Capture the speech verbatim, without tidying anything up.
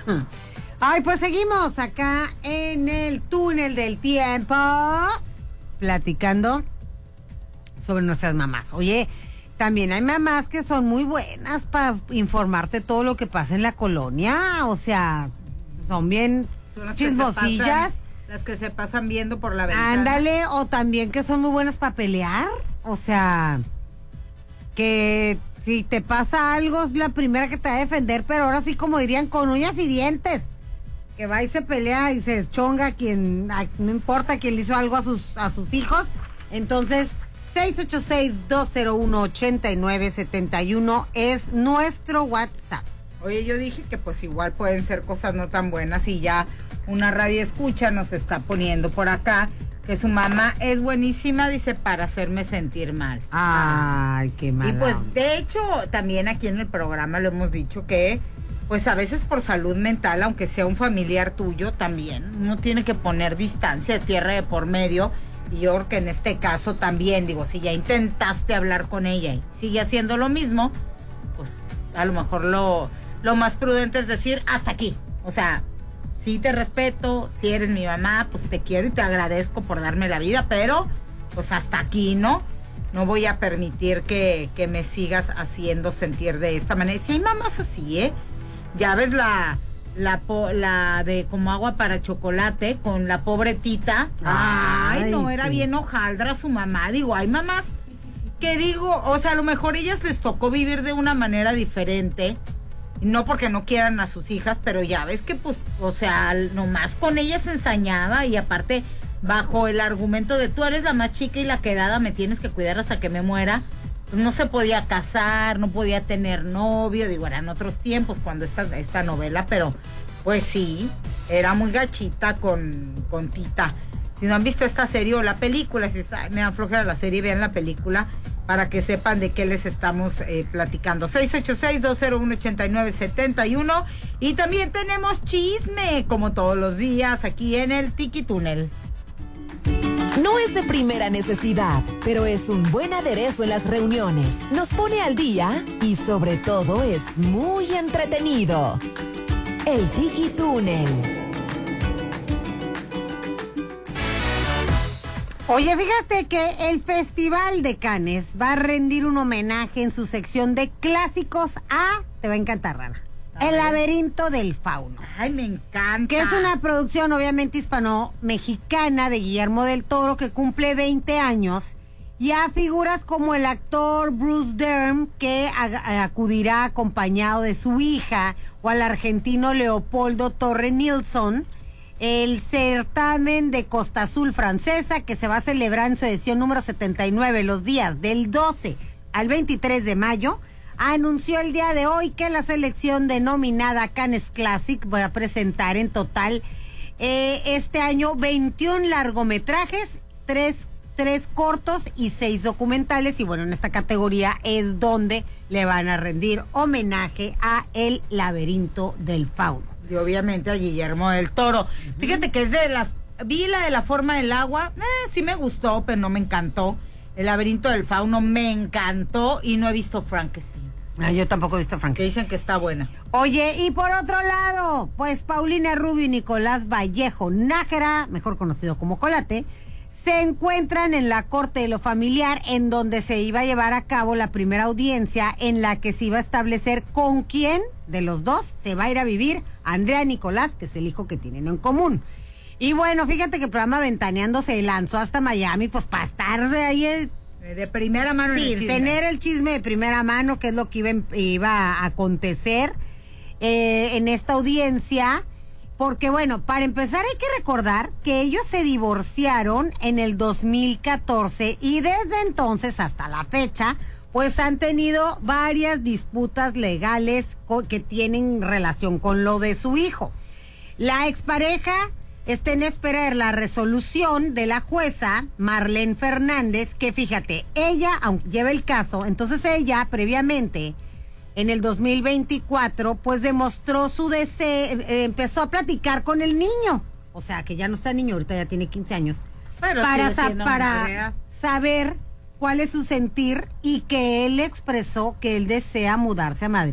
Ay, pues seguimos acá en el túnel del tiempo platicando sobre nuestras mamás. Oye, también hay mamás que son muy buenas para informarte todo lo que pasa en la colonia. O sea, son bien Son chismosillas. Pasan, las que se pasan viendo por la ventana. Ándale, o también que son muy buenas para pelear. O sea, que si te pasa algo es la primera que te va a defender, pero ahora sí, como dirían, con uñas y dientes. Que va y se pelea y se chonga a quien, a, no importa quién le hizo algo a sus, a sus hijos. Entonces, seis ocho seis, dos cero uno, ocho nueve siete uno es nuestro WhatsApp. Oye, yo dije que pues igual pueden ser cosas no tan buenas y ya una radio escucha nos está poniendo por acá que su mamá es buenísima, dice, para hacerme sentir mal. Ay, qué mal. Y pues de hecho también aquí en el programa lo hemos dicho que pues a veces por salud mental, aunque sea un familiar tuyo también, uno tiene que poner distancia, tierra de por medio. Y yo creo que en este caso también, digo, si ya intentaste hablar con ella y sigue haciendo lo mismo, pues a lo mejor lo, lo más prudente es decir, hasta aquí. O sea, sí te respeto, si eres mi mamá, pues te quiero y te agradezco por darme la vida, pero pues hasta aquí, ¿no? No voy a permitir que, que me sigas haciendo sentir de esta manera. Si hay mamás así, ¿eh? Ya ves la... La, po, la de como agua para chocolate con la pobre Tita. Ay, Ay no, sí. Era bien hojaldra su mamá. Digo, hay mamás que digo, o sea, a lo mejor ellas les tocó vivir de una manera diferente. No porque no quieran a sus hijas, pero ya ves que, pues, o sea, nomás con ellas se ensañaba y aparte, bajo el argumento de tú eres la más chica y la quedada, me tienes que cuidar hasta que me muera. Pues no se podía casar, no podía tener novio, digo, eran otros tiempos cuando esta, esta novela, pero pues sí, era muy gachita con, con Tita. Si no han visto esta serie o la película, si está, me dan flojera la serie, vean la película para que sepan de qué les estamos eh, platicando. seis ocho seis, dos cero uno, ocho nueve siete uno y también tenemos chisme, como todos los días, aquí en el Tiki Túnel. No es de primera necesidad, pero es un buen aderezo en las reuniones. Nos pone al día y sobre todo es muy entretenido. El Tiki Túnel. Oye, fíjate que el Festival de Cannes va a rendir un homenaje en su sección de clásicos a... Te va a encantar, Rana. El laberinto del fauno. Ay, me encanta. Que es una producción obviamente hispano-mexicana de Guillermo del Toro que cumple veinte años. Y a figuras como el actor Bruce Dern, que acudirá acompañado de su hija, o al argentino Leopoldo Torre Nilsson. El certamen de Costa Azul francesa, que se va a celebrar en su edición número setenta y nueve los días del doce al veintitrés de mayo. Anunció el día de hoy que la selección denominada Cannes Classic va a presentar en total eh, este año veintiún largometrajes, tres, tres cortos y seis documentales. Y bueno, en esta categoría es donde le van a rendir homenaje a El laberinto del fauno. Y obviamente a Guillermo del Toro. Uh-huh. Fíjate que es de las... Vi la de La forma del agua, eh, sí me gustó, pero no me encantó. El laberinto del fauno me encantó y no he visto Frankenstein. Ah, yo tampoco he visto Frank. Que dicen que está buena. Oye, y por otro lado, pues Paulina Rubio y Nicolás Vallejo Nájera, mejor conocido como Colate, se encuentran en la Corte de lo Familiar, en donde se iba a llevar a cabo la primera audiencia en la que se iba a establecer con quién de los dos se va a ir a vivir Andrea Nicolás, que es el hijo que tienen en común. Y bueno, fíjate que el programa Ventaneando se lanzó hasta Miami, pues para estar ahí... De primera mano. Sí, en el tener el chisme de primera mano, que es lo que iba, iba a acontecer eh, en esta audiencia. Porque bueno, para empezar hay que recordar que ellos se divorciaron en el dos mil catorce y desde entonces hasta la fecha, pues han tenido varias disputas legales que tienen relación con lo de su hijo. La expareja está en espera de la resolución de la jueza Marlene Fernández, que fíjate, ella, aunque lleva el caso, entonces ella previamente, en el dos mil veinticuatro, pues demostró su deseo, eh, empezó a platicar con el niño, o sea, que ya no está niño, ahorita ya tiene quince años, pero para, sa para saber cuál es su sentir y que él expresó que él desea mudarse a Madrid.